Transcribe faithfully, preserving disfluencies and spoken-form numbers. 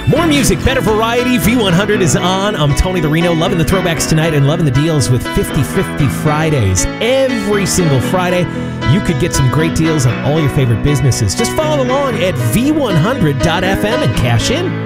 More music, better variety. V one hundred is on. I'm Tony the Reno, loving the throwbacks tonight and loving the deals with fifty fifty Fridays. Every single Friday, you could get some great deals on all your favorite businesses. Just follow along at v one hundred dot f m and cash in.